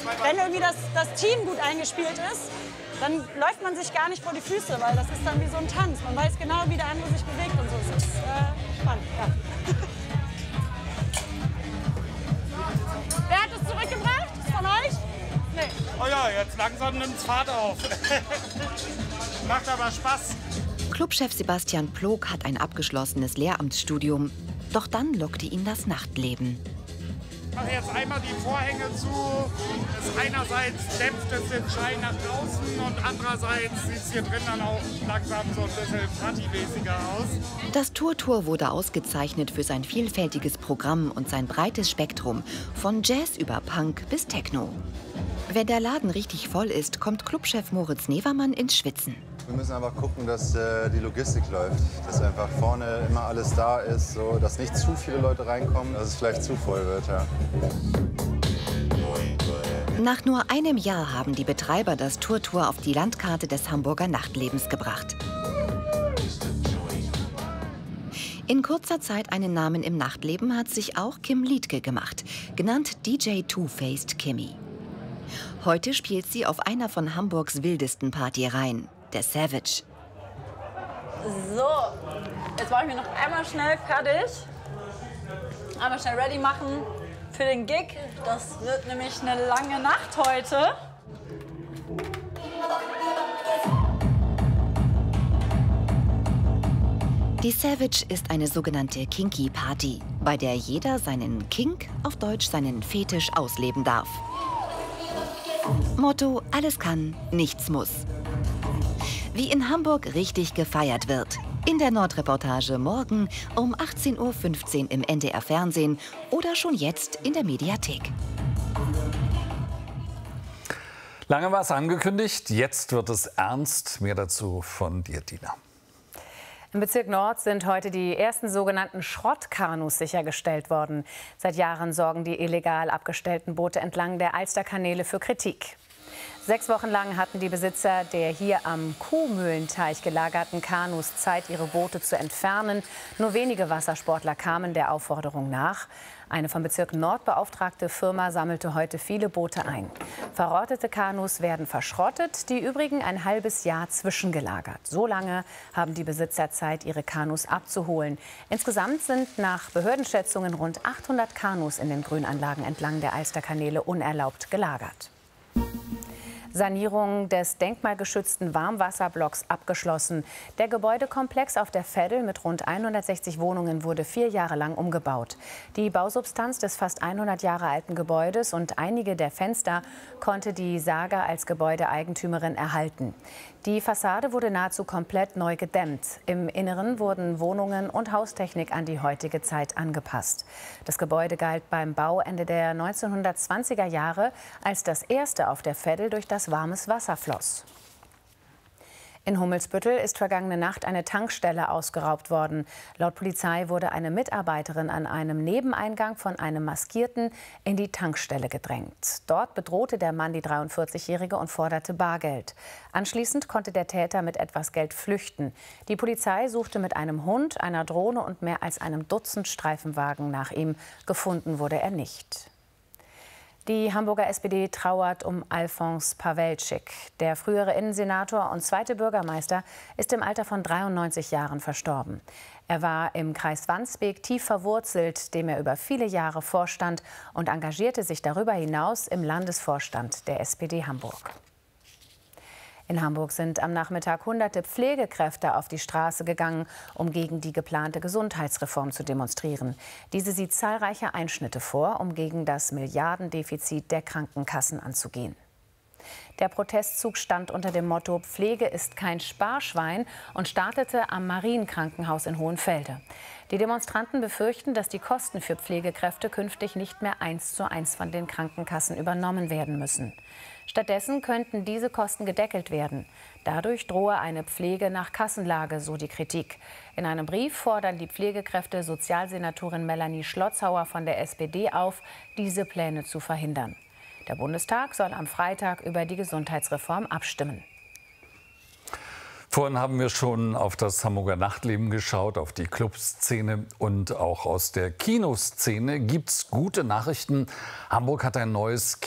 wenn irgendwie das Team gut eingespielt ist, dann läuft man sich gar nicht vor die Füße, weil das ist dann wie so ein Tanz. Man weiß genau, wie der andere sich bewegt und so. Das ist spannend, ja. Wer hat es zurückgebracht? Von euch? Nee. Oh ja, jetzt langsam nimmt's Fahrt auf. Macht aber Spaß. Clubchef Sebastian Plog hat ein abgeschlossenes Lehramtsstudium. Doch dann lockte ihn das Nachtleben. Ich mache jetzt einmal die Vorhänge zu. Das einerseits dämpft es den Schein nach draußen und andererseits sieht es hier drin dann auch langsam so ein bisschen partymäßiger aus. Das Tour wurde ausgezeichnet für sein vielfältiges Programm und sein breites Spektrum, von Jazz über Punk bis Techno. Wenn der Laden richtig voll ist, kommt Clubchef Moritz Nevermann ins Schwitzen. Wir müssen einfach gucken, dass die Logistik läuft, dass einfach vorne immer alles da ist, so, dass nicht zu viele Leute reinkommen, dass es vielleicht zu voll wird. Ja. Nach nur einem Jahr haben die Betreiber das Tour auf die Landkarte des Hamburger Nachtlebens gebracht. In kurzer Zeit einen Namen im Nachtleben hat sich auch Kim Liedtke gemacht, genannt DJ Two-Faced Kimmy. Heute spielt sie auf einer von Hamburgs wildesten Partyreihen, der Savage. So, jetzt mache ich mir noch einmal schnell fertig. Einmal schnell ready machen für den Gig. Das wird nämlich eine lange Nacht heute. Die Savage ist eine sogenannte Kinky Party, bei der jeder seinen Kink, auf Deutsch seinen Fetisch, ausleben darf. Motto: alles kann, nichts muss. Wie in Hamburg richtig gefeiert wird. In der Nordreportage morgen um 18:15 Uhr im NDR Fernsehen oder schon jetzt in der Mediathek. Lange war es angekündigt, jetzt wird es ernst. Mehr dazu von dir, Dina. Im Bezirk Nord sind heute die ersten sogenannten Schrottkanus sichergestellt worden. Seit Jahren sorgen die illegal abgestellten Boote entlang der Alsterkanäle für Kritik. 6 Wochen lang hatten die Besitzer der hier am Kuhmühlenteich gelagerten Kanus Zeit, ihre Boote zu entfernen. Nur wenige Wassersportler kamen der Aufforderung nach. Eine vom Bezirk Nord beauftragte Firma sammelte heute viele Boote ein. Verrottete Kanus werden verschrottet, die übrigen ein halbes Jahr zwischengelagert. So lange haben die Besitzer Zeit, ihre Kanus abzuholen. Insgesamt sind nach Behördenschätzungen rund 800 Kanus in den Grünanlagen entlang der Alsterkanäle unerlaubt gelagert. Sanierung des denkmalgeschützten Warmwasserblocks abgeschlossen. Der Gebäudekomplex auf der Veddel mit rund 160 Wohnungen wurde 4 Jahre lang umgebaut. Die Bausubstanz des fast 100 Jahre alten Gebäudes und einige der Fenster konnte die Saga als Gebäudeeigentümerin erhalten. Die Fassade wurde nahezu komplett neu gedämmt. Im Inneren wurden Wohnungen und Haustechnik an die heutige Zeit angepasst. Das Gebäude galt beim Bau Ende der 1920er Jahre als das erste auf der Veddel, durch das warmes Wasser floss. In Hummelsbüttel ist vergangene Nacht eine Tankstelle ausgeraubt worden. Laut Polizei wurde eine Mitarbeiterin an einem Nebeneingang von einem Maskierten in die Tankstelle gedrängt. Dort bedrohte der Mann die 43-Jährige und forderte Bargeld. Anschließend konnte der Täter mit etwas Geld flüchten. Die Polizei suchte mit einem Hund, einer Drohne und mehr als einem Dutzend Streifenwagen nach ihm. Gefunden wurde er nicht. Die Hamburger SPD trauert um Alfons Pawelczyk. Der frühere Innensenator und zweite Bürgermeister ist im Alter von 93 Jahren verstorben. Er war im Kreis Wandsbek tief verwurzelt, dem er über viele Jahre vorstand, und engagierte sich darüber hinaus im Landesvorstand der SPD Hamburg. In Hamburg sind am Nachmittag hunderte Pflegekräfte auf die Straße gegangen, um gegen die geplante Gesundheitsreform zu demonstrieren. Diese sieht zahlreiche Einschnitte vor, um gegen das Milliardendefizit der Krankenkassen anzugehen. Der Protestzug stand unter dem Motto „Pflege ist kein Sparschwein“ und startete am Marienkrankenhaus in Hohenfelde. Die Demonstranten befürchten, dass die Kosten für Pflegekräfte künftig nicht mehr 1:1 von den Krankenkassen übernommen werden müssen. Stattdessen könnten diese Kosten gedeckelt werden. Dadurch drohe eine Pflege nach Kassenlage, so die Kritik. In einem Brief fordern die Pflegekräfte Sozialsenatorin Melanie Schlotzhauer von der SPD auf, diese Pläne zu verhindern. Der Bundestag soll am Freitag über die Gesundheitsreform abstimmen. Vorhin haben wir schon auf das Hamburger Nachtleben geschaut, auf die Clubszene und auch aus der Kinoszene gibt's gute Nachrichten. Hamburg hat ein neues